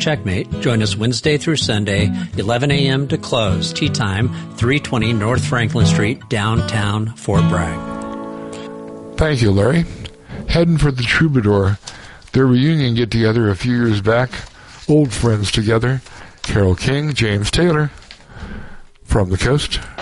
Checkmate. Join us Wednesday through Sunday, 11 a.m. to close. Tea time, 320 North Franklin Street, downtown Fort Bragg. Thank you, Larry. Heading for the Troubadour. Their reunion get-together a few years back. Old friends together. Carole King, James Taylor. From the Coast.